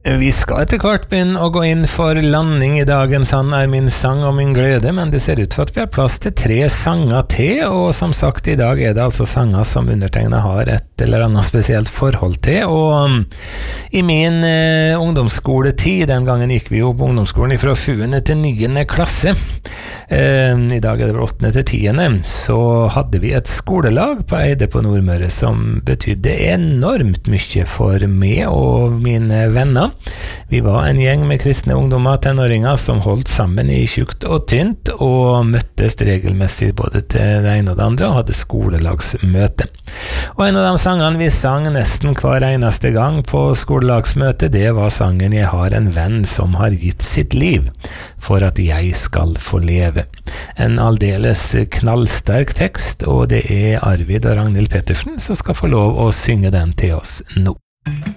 Vi skal etter hvert begynne å gå inn for landing I dagens Han min sang og min glede, men det ser ut for at vi har plass til 3 sanger til, og som sagt I dag det altså sanger som undertegnet har et eller annet spesielt forhold til, og I min ungdomsskoletid, den gangen gikk vi jo på ungdomsskolen fra 7. til 9. klasse, I dag det vel 8. til 10. Så hadde vi et skolelag på Eide på Nordmøre som betydde enormt mye for meg og mine venner. Vi var en gjeng med kristne ungdommer, tenåringer som holdt sammen I tjukt og tynt og møttes regelmessig både til det ene og det andre og hadde skolelagsmøte. Og en av de sangene vi sang nesten hver eneste gang på skolelagsmøte, det var sangen «Jeg har en venn som har gitt sitt liv for at jeg skal få leve». En aldeles knallsterk tekst, og det Arvid og Ragnhild Pettersen som skal få lov å synge den til oss nå.